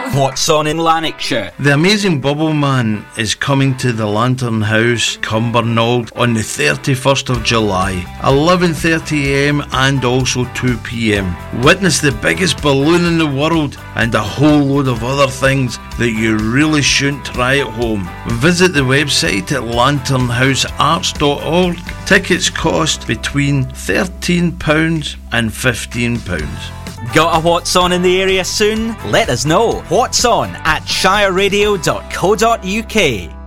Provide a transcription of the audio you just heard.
What's on in Lanarkshire? The Amazing Bubble Man is coming to the Lantern House, Cumbernauld, on the 31st of July, 11:30am and also 2pm. Witness the biggest balloon in the world and a whole load of other things that you really shouldn't try at home. Visit the website at lanternhousearts.org. Tickets cost between £13 and £15. Got a What's On in the area soon? Let us know. What's On at shireradio.co.uk.